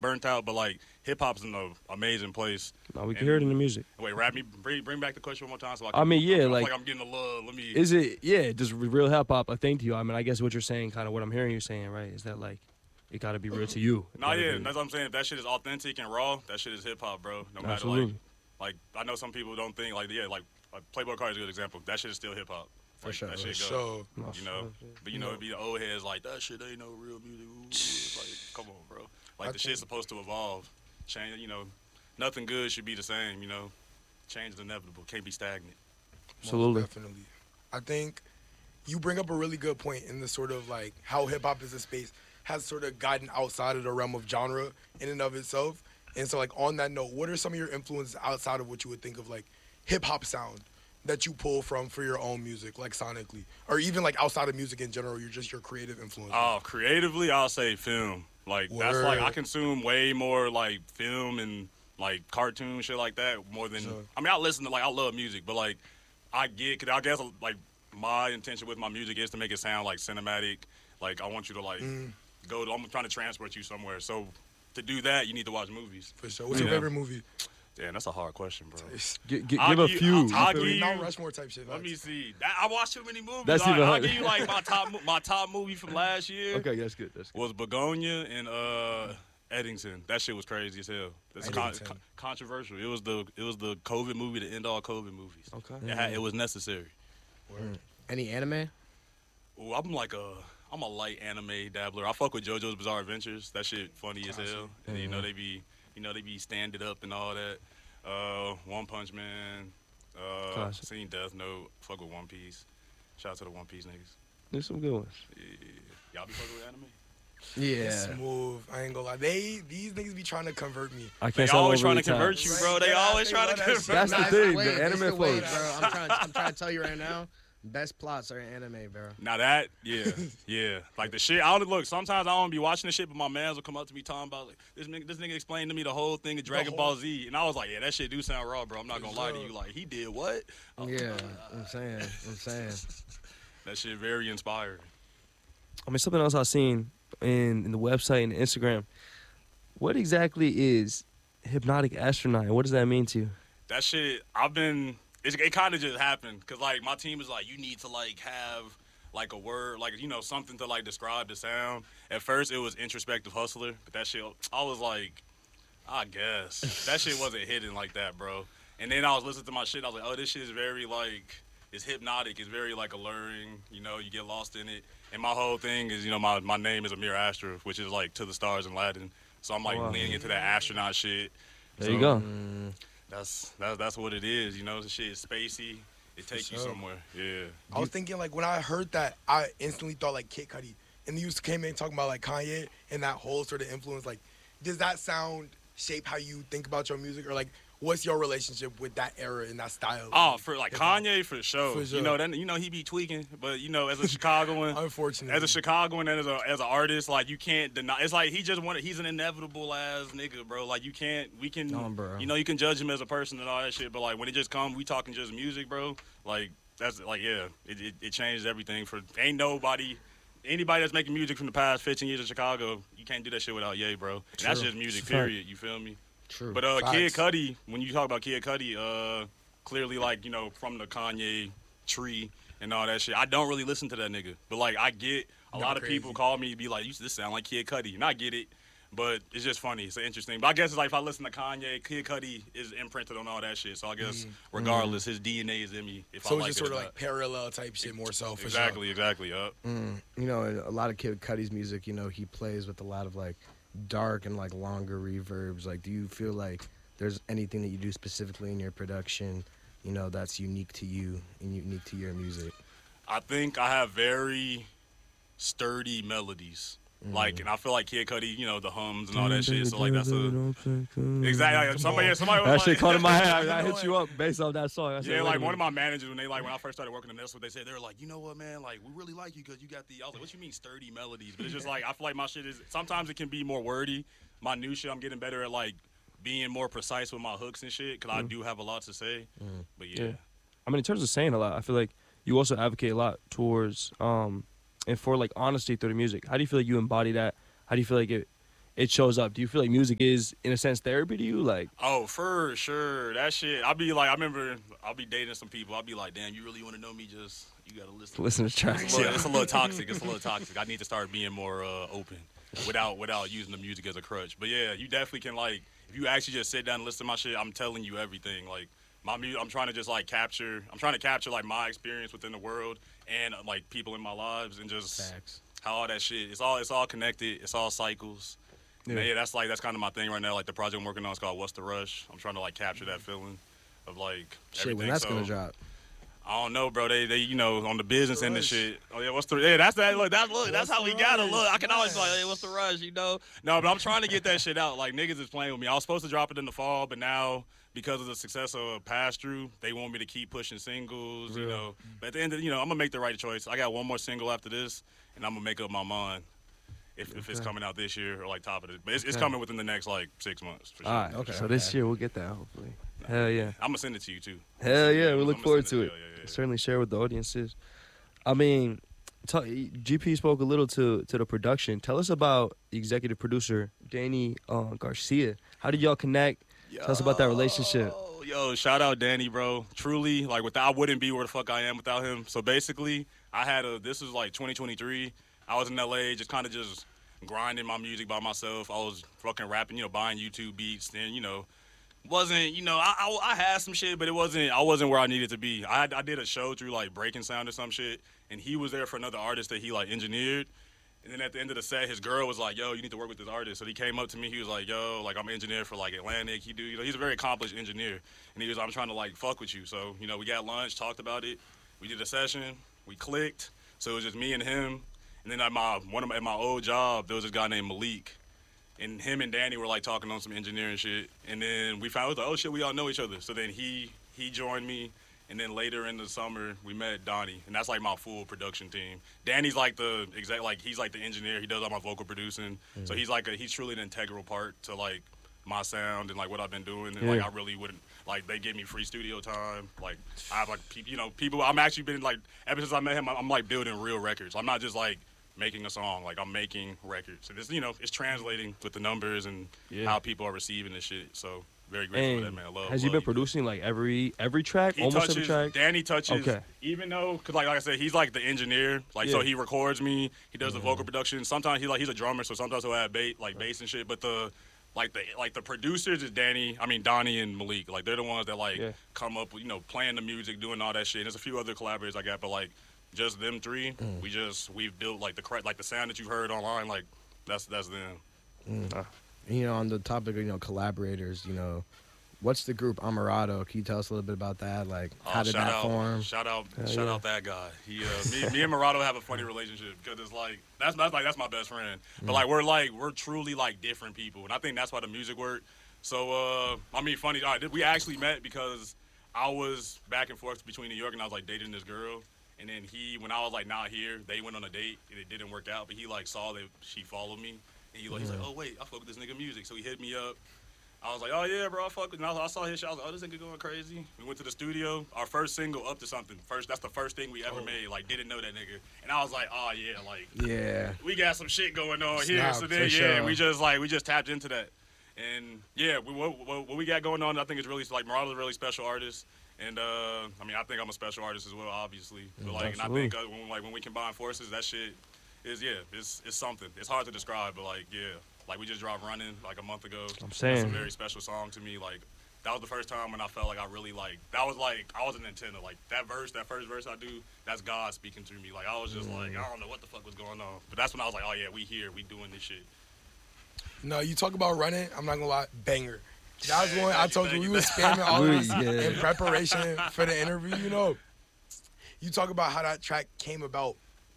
burnt out, but like hip hop's in an amazing place. No, we can hear it in the music. Wait, bring back the question one more time. So I mean, yeah, I feel like I'm getting a little. Let me. Is it just real hip hop a thing to you? I mean, I guess what you're saying, kind of what I'm hearing you saying, right? Is that like it got to be real to you? No, yeah, that's what I'm saying. If that shit is authentic and raw, that shit is hip hop, bro. No matter like I know some people don't think like Playboy Cardi is a good example. That shit is still hip hop. For sure. That shit go. You know, but you know, it'd be the old heads like that shit ain't no real music. Ooh. Like, come on, bro. Like the shit's supposed to evolve, change. You know, nothing good should be the same. You know, change is inevitable. Can't be stagnant. Absolutely, definitely. I think you bring up a really good point in the sort of like how hip hop as a space has sort of gotten outside of the realm of genre in and of itself. And so, like on that note, what are some of your influences outside of what you would think of like hip hop sound that you pull from for your own music, like sonically, or even like outside of music in general? You're just your creative influence. Oh, creatively, I'll say film. Like that's like I consume way more like film and like cartoon shit like that more than. I mean, I listen to I love music, but like I guess like my intention with my music is to make it sound like cinematic. Like I want you to like I'm trying to transport you somewhere. So to do that, you need to watch movies. For sure. What's your favorite movie? Damn, that's a hard question, bro. Give a few. I'll give you Mount Rushmore type shit. Let me see. I watched too many movies. That's even I'll give you like my top movie from last year. Okay, that's good. Was Begonia and Eddington. That shit was crazy as hell. That's controversial. It was the COVID movie to end all COVID movies. Okay. It was necessary. Any anime? Ooh, I'm a light anime dabbler. I fuck with JoJo's Bizarre Adventures. That shit funny as hell. And you know they be standing up and all that. One Punch Man. Seen Death Note. Fuck with One Piece. Shout out to the One Piece niggas. There's some good ones. Yeah. Y'all be fucking with anime? Yeah. Smooth. I ain't gonna lie. These niggas be trying to convert me. They always trying to convert you, bro. They always trying to convert. That's the thing. The anime folks, bro. I'm trying to tell you right now. Best plots are in anime, bro. Now that, yeah. Like the shit, look, sometimes I don't be watching the shit, but my mans will come up to me talking about, like, this nigga explained to me the whole thing of Dragon Ball Z. And I was like, yeah, that shit do sound raw, bro. I'm not gonna lie to you. Like, he did what? Yeah, I'm saying. That shit very inspiring. I mean, something else I've seen in the website and Instagram. What exactly is Hypnotic Astronaut? What does that mean to you? That shit, it kind of just happened because like my team was like, you need to like have like a word, like something to like describe the sound. At first it was Introspective Hustler, but that shit I was like, I guess that shit wasn't hidden like that, bro. And then I was listening to my shit, I was like, oh, this shit is very like, it's hypnotic, it's very like alluring, you get lost in it. And my whole thing is, my name is Amir Astra, which is like to the stars in Latin. So I'm like leaning into that astronaut shit. There you go. That's what it is, the shit is spacey. It takes you somewhere, yeah. I was thinking, like, when I heard that, I instantly thought, like, Kid Cudi. And you came in talking about, like, Kanye and that whole sort of influence. Like, does that sound shape how you think about your music? Or, like, what's your relationship with that era and that style? Oh, for, like, Kanye, for sure. For sure. He be tweaking. But, as a Chicagoan. Unfortunately. As a Chicagoan and as an artist, like, you can't deny. It's like he's an inevitable-ass nigga, bro. Like, you can, you can judge him as a person and all that shit. But, like, when it just comes, we talking just music, bro. Like, that's, like, yeah. It changes everything. Anybody that's making music from the past 15 years in Chicago, you can't do that shit without Ye, bro. And that's just music, period. You feel me? True. But Kid Cudi, when you talk about Kid Cudi, clearly like from the Kanye tree and all that shit, I don't really listen to that nigga. But like I get a lot of people call me and be like, this sound like Kid Cudi, and I get it. But it's just funny. It's interesting. But I guess it's like if I listen to Kanye, Kid Cudi is imprinted on all that shit. So I guess regardless, his DNA is in me. So it's just sort of like parallel type shit more so. For exactly. Yup. A lot of Kid Cudi's music, he plays with a lot of like dark and like longer reverbs. Like, do you feel like there's anything that you do specifically in your production, that's unique to you and unique to your music? I think I have very sturdy melodies. Like, and I feel like Kid Cudi, the hums and all that shit. So like that's exactly like, somebody was that shit caught in my head. I hit you up based off that song. Yeah, like one of my managers when I first started working in this, what they said, they were like, you know what, man, like we really like you because you got I was like, what you mean sturdy melodies? But it's just like I feel like my shit is sometimes it can be more wordy. My new shit, I'm getting better at like being more precise with my hooks and shit because I do have a lot to say. But yeah, I mean, in terms of saying a lot, I feel like you also advocate a lot towards and for like honesty through the music. How do you feel like you embody that? How do you feel like it it shows up? Do you feel like music is, in a sense, therapy to you? Like, Oh, for sure. That shit. I'll be like, I remember I'll be dating some people. I'll be like, damn, you really want to know me? Just, you got to listen. listen to tracks. It's a little toxic. It's a little toxic. I need to start being more open without using the music as a crutch. But yeah, you definitely can, like, if you actually just sit down and listen to my shit, I'm telling you everything. Like, my music, I'm trying to just like capture like my experience within the world and like people in my lives and just Facts. how all that shit. It's all connected. It's all cycles. Yeah, that's kind of my thing right now. Like the project I'm working on is called What's the Rush. I'm trying to like capture that feeling of like Shit, everything. when that's So, gonna drop? I don't know, bro. They you know on the business end of shit. Oh yeah, what's the that's that look that's how we gotta look. I can always be like, hey, what's the rush? You know? No, but I'm trying to get that shit out. Like niggas is playing with me. I was supposed to drop it in the fall, but now because of the success of Pass Through, they want me to keep pushing singles. You know, but at the end of I'm gonna make the right choice. I got one more single after this, and I'm gonna make up my mind. If it's coming out this year or like top of it, but it's coming within the next like 6 months for sure. All right. Okay, So this year we'll get that, hopefully. Hell yeah. I'm gonna send it to you too. Hell yeah. We look I'ma forward send to it. Yeah. Certainly share with the audiences. I mean, GP spoke a little to the production. Tell us about the executive producer, Danny Garcia. How did y'all connect? Tell us about that relationship. Yo, shout out Danny, bro. Truly, like I wouldn't be where the fuck I am without him. So basically, this was like 2023. I was in LA, just grinding my music by myself. I was fucking rapping, buying YouTube beats, and wasn't, I had some shit, but I wasn't where I needed to be. I did a show through like Breaking Sound or some shit, and he was there for another artist that he like engineered. And then at the end of the set, his girl was like, yo, you need to work with this artist. So he came up to me. He was like, yo, like I'm an engineer for like Atlantic. He's a very accomplished engineer. And he was, I'm trying to like fuck with you. So, we got lunch, talked about it. We did a session. We clicked. So it was just me and him. And then at my old job, there was this guy named Malik. And him and Danny were like talking on some engineering shit. And then we found out, oh shit, we all know each other. So then he joined me. And then later in the summer, we met Donnie, and that's like my full production team. Danny's like he's like the engineer. He does all my vocal producing, so he's truly an integral part to like my sound and like what I've been doing. And like I really wouldn't like they give me free studio time. Like I have like people. I'm actually been like ever since I met him, I'm like building real records. I'm not just like making a song. Like I'm making records, and it's it's translating with the numbers and how people are receiving this shit. So. Very grateful for that, man. Has you been producing like every track, every track? Danny touches. Okay. Even though, cause like I said, he's like the engineer. Like so, he records me. He does the vocal production. Sometimes he's a drummer, so sometimes he'll have bass and shit. But the producers is Donnie and Malik. Like they're the ones that come up with playing the music, doing all that shit. And there's a few other collaborators I got, but like just them three, we've built like the sound that you've heard online. Like that's them. On the topic of collaborators, what's the group Amarado? Can you tell us a little bit about that? Like, how did that form? Shout out that guy. He, me and Murado have a funny relationship because it's like that's my best friend. But like we're truly like different people, and I think that's why the music worked. So funny. We actually met because I was back and forth between New York, and I was like dating this girl. And then when I was like not here, they went on a date and it didn't work out. But he like saw that she followed me. And he's like, oh, wait, I fuck with this nigga music. So he hit me up. I was like, oh, yeah, bro, I fuck with him. I saw his shit. I was like, oh, this nigga going crazy. We went to the studio. Our first single, Up to Something. That's the first thing we ever made. Like, didn't know that nigga. And I was like, oh, yeah, like, we got some shit going on here. So then, we just tapped into that. And, yeah, what we got going on, I think it's really, like, Murado's a really special artist. And, I think I'm a special artist as well, obviously. But, like, and I think when we combine forces, that shit it's something. It's hard to describe, but like we just dropped Running like a month ago. I'm saying that's a very special song to me. Like that was the first time when I felt like I really that was like I was an antenna. Like that first verse I do, that's God speaking through me. Like I was just like I don't know what the fuck was going on, but that's when I was like, oh yeah, we here, we doing this shit. No, you talk about Running. I'm not gonna lie, banger. That was one I told you we were spamming all of this in preparation for the interview. You talk about how that track came about.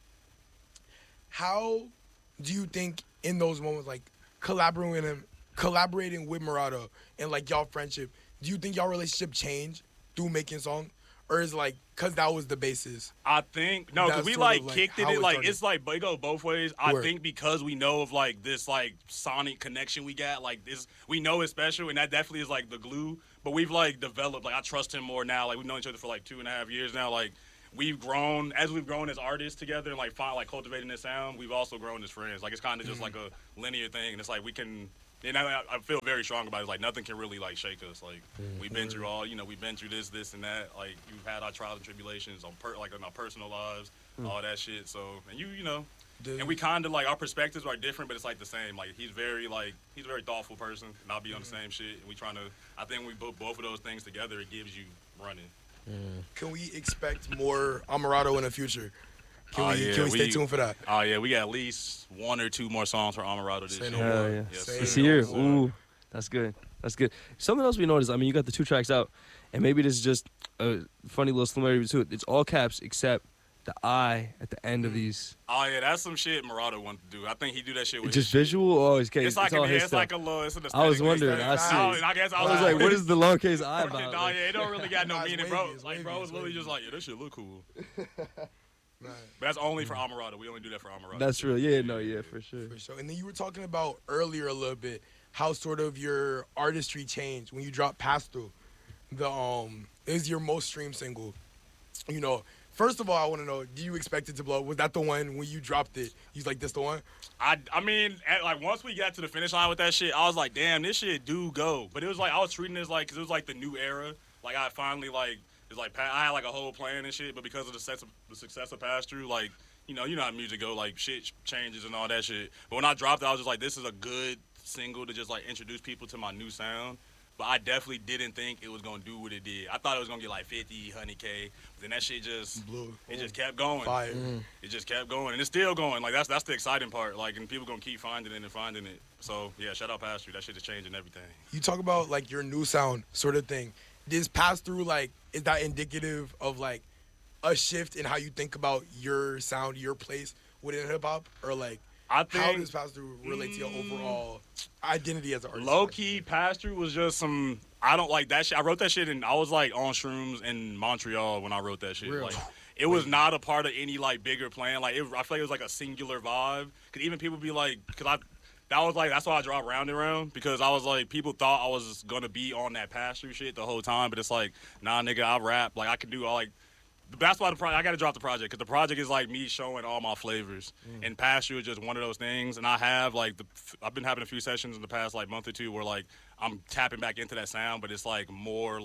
How do you think in those moments, like collaborating with Murado and like y'all friendship, do you think y'all relationship changed through making songs? Or is like, cause that was the basis? I think, no, cause we like kicked it, it's like, it goes both ways. I think because we know of like this like sonic connection we got, like this, we know it's special and that definitely is like the glue, but we've like developed, like I trust him more now. Like we've known each other for like 2.5 years now. Like, we've grown as artists together and like cultivating this sound. We've also grown as friends. Like it's kind of just like a linear thing, and it's like we can. And I feel very strong about it. It's like nothing can really like shake us. Like we've been through all, we've been through this and that. Like we've had our trials and tribulations on in our personal lives, all that shit. So and and we kind of like our perspectives are different, but it's like the same. Like he's a very thoughtful person, and I'll be on the same shit. And we trying to. I think when we put both of those things together, it gives you running. Can we expect more Amarado in the future? Can we stay tuned for that? Oh yeah, we got at least 1 or 2 more songs for Amarado this year. Hell yeah. Yes, This year, ooh, that's good. That's good. Something else we noticed. I mean, you got the 2 tracks out, and maybe this is just a funny little similarity to it. It's all caps except the I at the end of these. Oh yeah, that's some shit Marauder wanted to do. I think he do that shit with Just his visual. Oh, it's It's like it's like a little. It's an I was aesthetic wondering. thing. I see. I was like, what is the long case I about? No, yeah, it don't really got no Nah, it's meaning, wavy, bro. it's Like, wavy, bro it's was literally wavy. just like, yeah, that shit look cool. Nah, But that's only for Amarado. We only do that for Amarado. That's real. Yeah, no, yeah, for sure. for sure. And then you were talking about earlier a little bit how sort of your artistry changed when you dropped Pass Through. Is your most streamed single. First of all, I want to know, do you expect it to blow? Was that the one when you dropped it? You was like, this the one? I mean, once we got to the finish line with that shit, I was like, damn, this shit do go. But it was like I was treating it as like, because it was like the new era. Like I finally like. It's like I had like a whole plan and shit, but because of the success of Pass Through, like you know how music go, like shit changes and all that shit. But when I dropped it, I was just like, this is a good single to just like introduce people to my new sound. But I definitely didn't think it was gonna do what it did. I thought it was gonna get like 50, 100K. But then that shit just Blew. it just kept going. Fire. It just kept going, and it's still going. Like that's the exciting part. Like, and people gonna keep finding it and finding it. So yeah, shout out Pass Through. That shit is changing everything. You talk about like your new sound sort of thing. This Pass Through, like, is that indicative of like a shift in how you think about your sound, your place within hip hop, or like I think how does Pass Through relate to your overall identity as an artist? low key Pass Through was just some. I don't like that shit. I wrote that shit and I was like on shrooms in Montreal when I wrote that shit. Real. Like it was not a part of any like bigger plan. Like I feel like it was like a singular vibe. Cause even people be like, that's why I dropped Round and Round, because I was like, people thought I was gonna be on that Pass Through shit the whole time, but it's like, nah, nigga, I rap. Like I can do all like. That's why I gotta drop the project, because the project is like me showing all my flavors, and Pass Through is just one of those things. And I have like I've been having a few sessions in the past like month or two where like I'm tapping back into that sound, but it's like more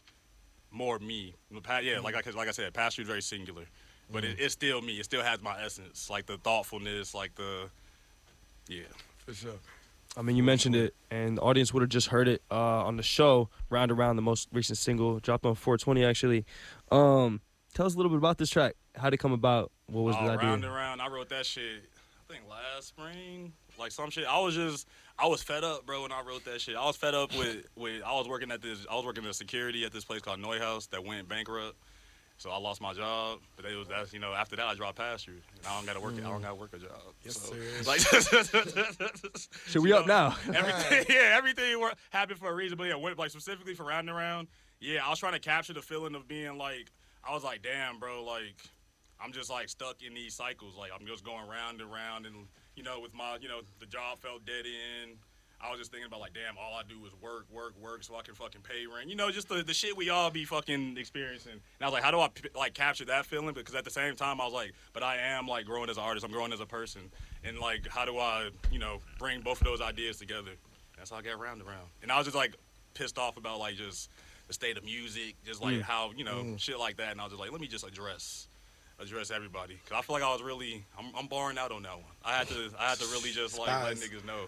me. Yeah, like I said, Pass Through is very singular, but it's still me. It still has my essence, like the thoughtfulness, like yeah. For sure. I mean, you mentioned it, and the audience would have just heard it on the show, Round and Round, the most recent single, dropped on 420, actually. Tell us a little bit about this track. How did it come about? What was the idea? Round and Round, I wrote that shit, I think last spring, like some shit. I was fed up, bro, when I wrote that shit. I was fed up with I was working as security at this place called Neuhaus that went bankrupt. So I lost my job, but after that I dropped Pass Through. And I don't gotta work. I don't gotta work a job. Yes, so, sir. like, So we up now. Everything happened for a reason. But yeah, like specifically for Round and Round, yeah, I was trying to capture the feeling of being like, I was like, damn, bro, like I'm just like stuck in these cycles. Like I'm just going round and round, and with my the job felt dead end. I was just thinking about like, damn, all I do is work, so I can fucking pay rent. Just the shit we all be fucking experiencing. And I was like, how do I like capture that feeling? Because at the same time, I was like, but I am like growing as an artist. I'm growing as a person. And like, how do I, bring both of those ideas together? That's how I get Round and Round. And I was just like pissed off about like just the state of music, just like how, shit like that. And I was just like, let me just address everybody, because I feel like I was really I'm barring out on that one. I had to really just like let niggas know.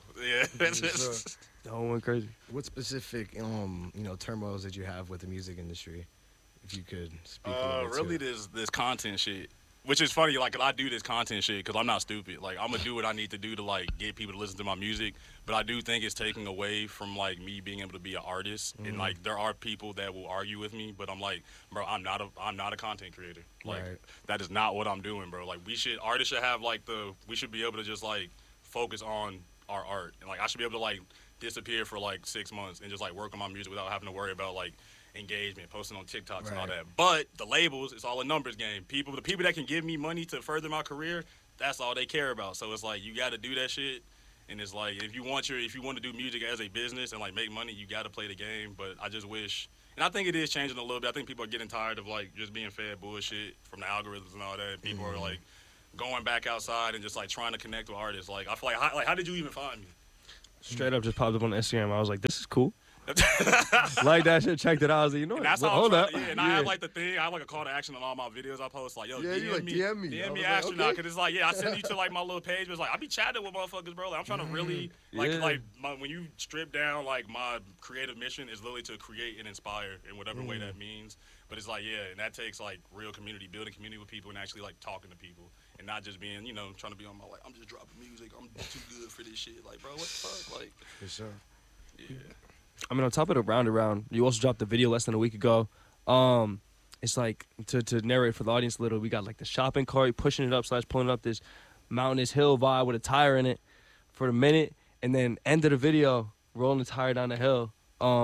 Yeah. No one crazy. What specific turmoils did you have with the music industry? If you could speak a little bit really to it. this content shit. Which is funny, like, 'cause I do this content shit because I'm not stupid. Like, I'm gonna do what I need to do to, like, get people to listen to my music. But I do think it's taking away from, like, me being able to be an artist. And, like, there are people that will argue with me, but I'm like, bro, I'm not a content creator. Like, Right. that is not what I'm doing, bro. Like, artists should have, like, we should be able to just, like, focus on our art. And, like, I should be able to, like, disappear for, like, 6 months and just, like, work on my music without having to worry about, like, engagement, posting on TikToks and all Right. that. But the labels, it's all a numbers game. The people that can give me money to further my career, that's all they care about. So it's like, you got to do that shit. And it's like, if you want to do music as a business and like make money, you got to play the game. But I just wish And I think it is changing a little bit. I think people are getting tired of like just being fed bullshit from the algorithms and all that. And people are like going back outside and just like trying to connect with artists. Like I feel like how did you even find me? Straight up just popped up on Instagram. I was like, this is cool. Like that shit, checked it out. I was like, you know what? That's Well, how hold I'm up. trying to, and I have like the thing. I have like a call to action on all my videos I post. Like, yo, Yeah, you like, DM me. I DM me was like, astronaut, okay. because it's like, yeah, I send you to like my little page. But it's like I be chatting with motherfuckers, bro. Like I'm trying to really Yeah. when you strip down like my creative mission is literally to create and inspire in whatever way that means. But it's like, yeah, and that takes like real community, building community with people, and actually like talking to people, and not just being, you know, trying to be on my like I'm just dropping music. I'm too good for this shit. Like, bro, what the fuck? Like, For sure. yeah. I mean, on top of the round around, you also dropped the video less than a week ago. It's like to narrate for the audience a little. We got like the shopping cart, pushing it up / pulling up this mountainous hill vibe with a tire in it for a minute, and then end of the video rolling the tire down the hill.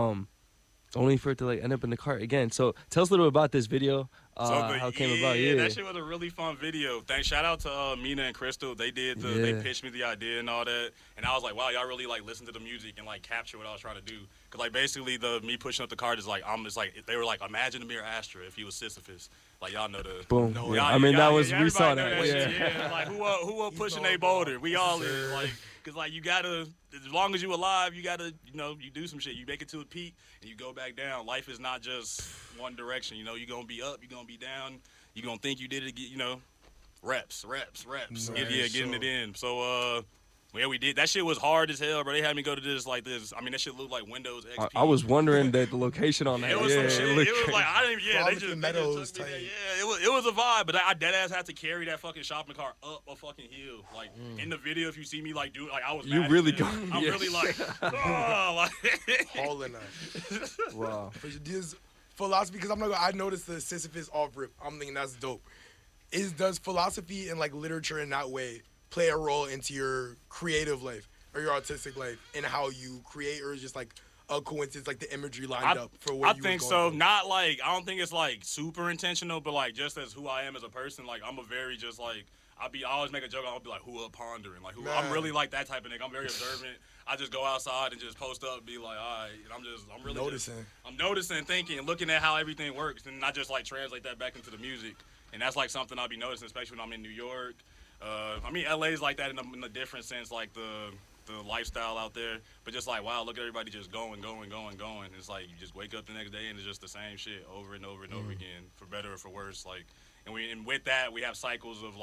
Only for it to like end up in the cart again. So tell us a little bit about this video. How it came about. Yeah, that shit was a really fun video. Shout out to Mina and Crystal. They did they pitched me the idea and all that, and I was like, wow, y'all really like listen to the music and like capture what I was trying to do. Cause like basically me pushing up the cart is like they were like, imagine Amir Astra if he was Sisyphus. Like y'all know the boom. No, Yeah. I mean, that was we saw everybody know that. shit. Yeah, like who up pushing a boulder? We all is like. Cause like you gotta, as long as you alive, you gotta, you know, you do some shit. You make it to a peak and you go back down. Life is not just one direction. You know, you're gonna be up, you're gonna be down. You're gonna think you did it, you know, reps. Nice. Getting it in. So, yeah, we did. That shit was hard as hell, bro. They had me go to this. I mean, that shit looked like Windows XP. I was wondering that the location on that. It was some shit. looked It was like I didn't. Yeah, they Frolic just Meadows took me there. type. Yeah, it was a vibe. But I dead ass had to carry that fucking shopping cart up a fucking hill. Like in the video, if you see me like do like I was. You mad really as hell. go- I'm yeah. really like, oh, like. Hauling that. wow. For this philosophy, because I noticed the Sisyphus off rip. I'm thinking that's dope. Does philosophy and like literature in that way play a role into your creative life or your artistic life and how you create, or is just like a coincidence, like the imagery lined up for what I you think was so. going through? Not like I don't think it's like super intentional, but like just as who I am as a person, like I'm a very just like I always make a joke. I'll be like, who up pondering? Like who? I'm Man. really like that type of nigga. I'm very observant. I just go outside and just post up, and be like, all right. And I'm really Noticing. I'm noticing, thinking, looking at how everything works, and I just like translate that back into the music. And that's like something I'll be noticing, especially when I'm in New York. I mean, LA's like that in a different sense, like the lifestyle out there. But just like, wow, look at everybody just going. It's like you just wake up the next day and it's just the same shit over and over and over again, for better or for worse. Like, and with that, we have cycles of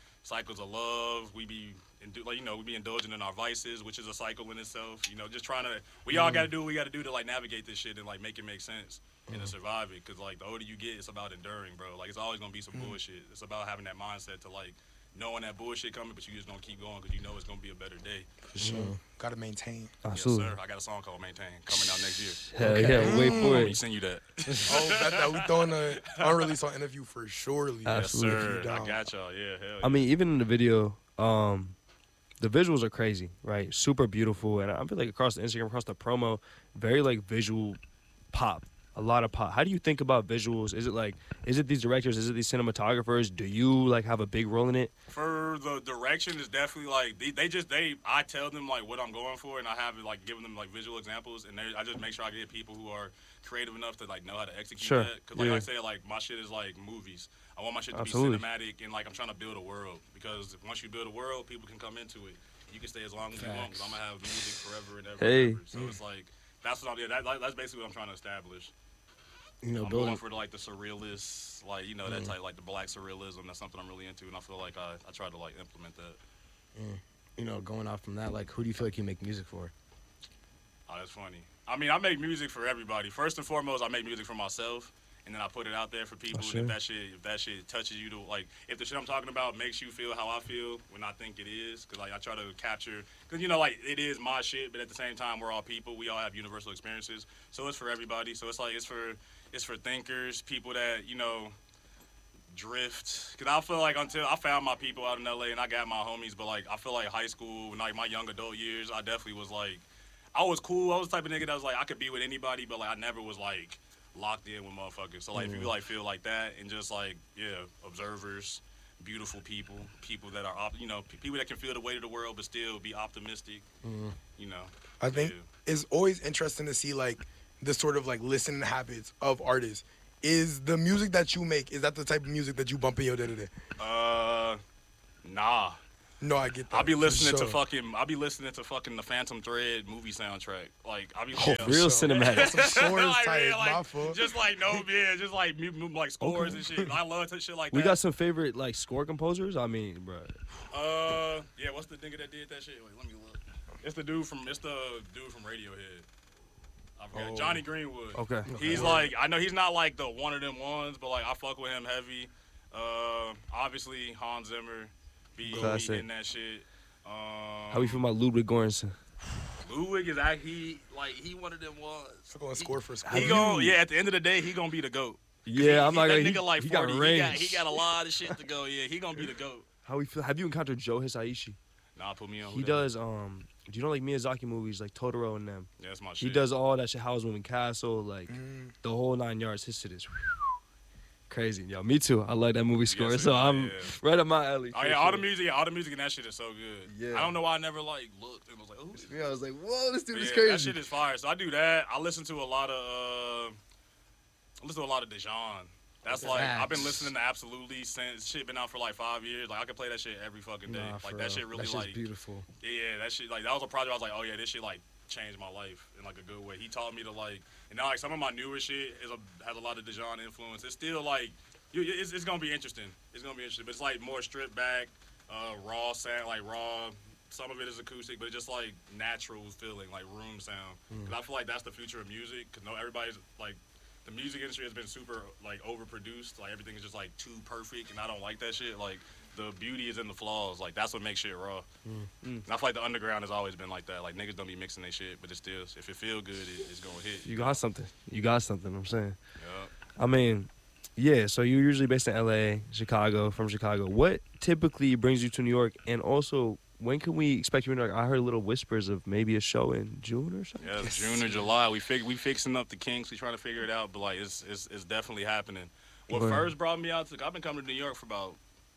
love. We be indulging in our vices, which is a cycle in itself. You know, just trying to. We all got to do what we got to do to like navigate this shit and like make it make sense and to survive it. Cause like the older you get, it's about enduring, bro. Like it's always gonna be some bullshit. It's about having that mindset to like knowing that bullshit coming, but you just gonna keep going because you know it's gonna be a better day. For sure. Gotta maintain. Absolutely. Yes, sir. I got a song called Maintain coming out next year. Hell yeah, wait for Let me it. send you that. Oh, that we throwing a unreleased on interview for surely. Absolutely. Yes, Keep it sir. I down. got y'all. Yeah, hell yeah. I mean, even in the video, the visuals are crazy, right? Super beautiful, and I feel like across the Instagram, across the promo, very like visual pop. A lot of pop. How do you think about visuals? Is it these directors? Is it these cinematographers? Do you like have a big role in it? For the direction is definitely like I tell them like what I'm going for, and I have like given them like visual examples, and I just make sure I get people who are creative enough to like know how to execute Sure. that. Because like Yeah. I said, like my shit is like movies. I want my shit to Absolutely. be cinematic, and like I'm trying to build a world, because once you build a world, people can come into it. You can stay as long as you want, because I'm gonna have music forever and ever. Hey. And ever. So it's like that's what I'm. Yeah, that's basically what I'm trying to establish. You know, I'm building. going for like the surrealist, like that type, like the black surrealism. That's something I'm really into, and I feel like I try to like implement that. You know, going off from that, like, who do you feel like you make music for? Oh, that's funny. I mean, I make music for everybody. First and foremost, I make music for myself, and then I put it out there for people. Sure. And if that shit touches you to like, if the shit I'm talking about makes you feel how I feel when I think it is, because like I try to capture, because like it is my shit, but at the same time we're all people. We all have universal experiences, so it's for everybody. So it's like it's for thinkers, people that drift. Because I feel like until I found my people out in LA and I got my homies, but like I feel like high school, like my young adult years, I definitely was like, I was cool. I was the type of nigga that was like, I could be with anybody, but like I never was like locked in with motherfuckers. So like if you like feel like that, and just like observers, beautiful people that are people that can feel the weight of the world but still be optimistic. I think Yeah. it's always interesting to see like the sort of like listening habits of artists. Is the music that you make, is that the type of music that you bump in your day to day? Nah. No, I get that. I'll be for listening sure. to fucking the Phantom Thread movie soundtrack. Like I'll be Real So, cinematic. Some scores Like, tight, yeah, like, my fault. just like just like like scores and shit. I love shit like that. We got some favorite like score composers. I mean, bro. Yeah, what's the nigga that did that shit? Wait, let me look. It's the dude from Radiohead. I forgot. Oh. Johnny Greenwood. Okay. He's like, I know he's not like the one of them ones, but like I fuck with him heavy. Obviously Hans Zimmer be Classic. in that shit. How we feel about Ludwig Göransson? Ludwig is he one of them ones. I'm going score for score. He gon' at the end of the day he gonna be the GOAT. Yeah, I'm not that gonna. nigga like He 40. got range. He got a lot of shit to go. Yeah, he gonna be the GOAT. How we feel? Have you encountered Joe Hisaishi? Nah, put me on. He who that does. Do you know like Miyazaki movies like Totoro and them? is? Yeah, that's my shit. He does all that shit. Howl's Moving Castle, like Mm. the whole 9 yards. His shit is crazy. Yo, me too. I like that movie score, Yes, so yeah, I'm yeah. right up my alley. Oh for yeah, all the sure. music, all the music in that shit is so good. Yeah. I don't know why I never like looked and was like, oh, Yeah, I was like, whoa, this dude is yeah, crazy. that shit is fire. So I do that. I listen to a lot of Dejan. That's like I've been Facts. listening to Absolutely since shit been out for like 5 years. Like I could play that shit every fucking day. Nah, for like real. that shit really that shit's like beautiful. yeah, that shit like that was a project I was like, oh yeah, this shit like changed my life in like a good way. He taught me to like, and now like some of my newer shit has a lot of Dejan influence. It's still like it's gonna be interesting. It's gonna be interesting, but it's like more stripped back, raw sound, like raw. Some of it is acoustic, but it's just like natural feeling, like room sound. Cause I feel like that's the future of music. Cause everybody's like, the music industry has been super like overproduced. Like everything is just like too perfect, and I don't like that shit. Like the beauty is in the flaws. Like that's what makes shit raw. And I feel like the underground has always been like that. Like niggas don't be mixing their shit, but it's still, if it feel good, it's gonna hit. You got something. I'm saying. Yeah. I mean, yeah. So you're usually based in L.A., Chicago. From Chicago, what typically brings you to New York? And also, when can we expect you in New York? I heard little whispers of maybe a show in June or something. Yeah, June or July. We fixing up the kinks. We trying to figure it out, but like it's definitely happening. What Word. first brought me out to? I've been coming to New York for about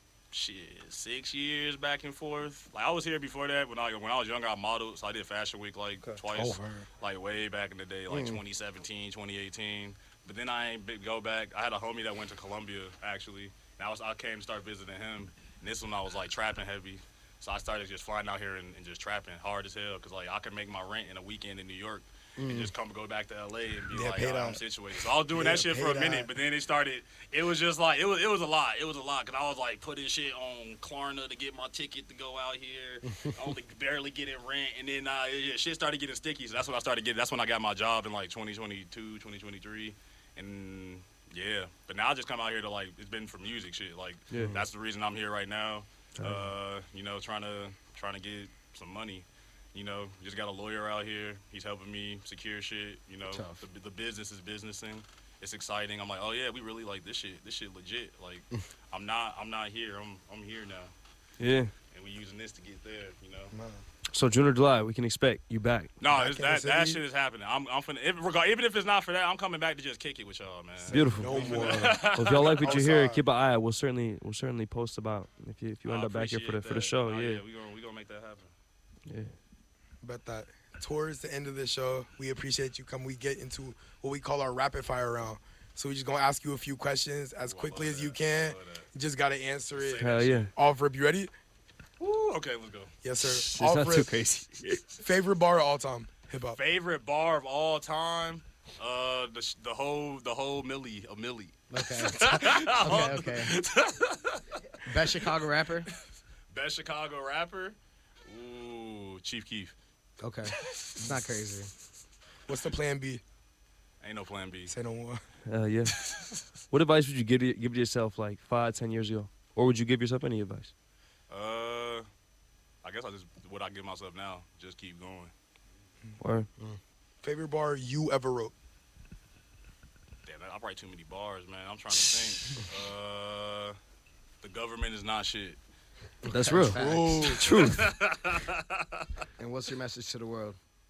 6 years back and forth. Like I was here before that when I was younger. I modeled, so I did Fashion Week like twice, like way back in the day, like 2017, 2018. But then I ain't go back. I had a homie that went to Columbia actually. And I came to start visiting him. And this one I was like trapping heavy. So I started just flying out here and just trapping hard as hell because like I could make my rent in a weekend in New York and just go back to LA and be like, pay oh, I'm that. situated. So I was doing Yeah, that shit for pay a minute, that. but then it was just like it was a lot. It was a lot because I was like putting shit on Klarna to get my ticket to go out here, only barely getting rent, and then shit started getting sticky. So that's when I started getting. That's when I got my job in like 2022, 2023, and. Yeah, but now I just come out here to like it's been for music shit. Like that's the reason I'm here right now. You know, trying to get some money. You know, just got a lawyer out here. He's helping me secure shit. You know, the business is businessing. It's exciting. I'm like, oh yeah, we really like this shit. This shit legit. Like, I'm not here. I'm here now. Yeah. And we using this to get there. You know. Man. So June or July, we can expect you back. No, Back it's in the that city? shit is happening. I'm finna, even if it's not for that, I'm coming back to just kick it with y'all, man. Beautiful. No more. Well, if y'all like what you hear, Outside. keep an eye out. We'll certainly post about if you I end up back here appreciate for the that. show. Oh, Yeah. we gonna make that happen. Yeah. Bet that. Towards the end of the show, we appreciate you coming. We get into what we call our rapid fire round. So we just gonna ask you a few questions as Ooh, I quickly love as you that. can. I love that. You just gotta answer it. Hell yeah. Off rip, you ready? Woo, okay, let's go. Yes, sir. It's Off not too rip. crazy. Favorite bar of all time? Hip hop. Favorite bar of all time? The whole Millie, a Millie. Okay. okay. Best Chicago rapper? Best Chicago rapper? Ooh, Chief Keef. Okay. It's not crazy. What's the plan B? Ain't no plan B. Say no more. Yeah. What advice would you give to yourself like 5-10 years ago, or would you give yourself any advice? I guess what I give myself now, just keep going. Or Favorite bar you ever wrote? Damn, I write too many bars, man. I'm trying to think. The government is not shit. that's real. Facts. Truth. And what's your message to the world?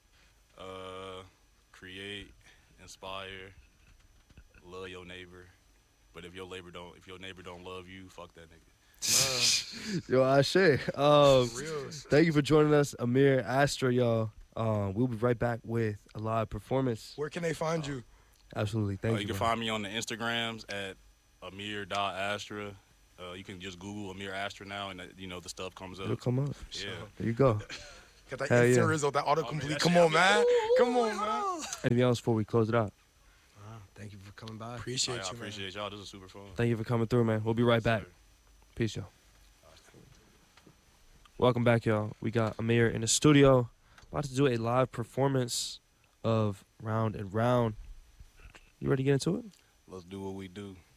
Create, inspire, love your neighbor. But if your neighbor don't love you, fuck that nigga. Yo, Ashe. Real. Thank you for joining us, Amir, Astra, y'all. We'll be right back with a live performance. Where can they find you? Absolutely. Thank you. You can man. find me on the Instagrams at Amir.Astra. You can just Google Amir Astra now, and the stuff comes up. It'll come up. Yeah. There you go. Got that Hell instant yeah. result, that autocomplete. that Come shit on, man. out Come on, man. Anything else before we close it out? Thank you for coming by. Appreciate I you, man. appreciate y'all. This is super fun. Thank you for coming through, man. We'll be right back. Sir. Peace, y'all. Welcome back, y'all. We got Amir in the studio, about to do a live performance of Round and Round. You ready to get into it? Let's do what we do.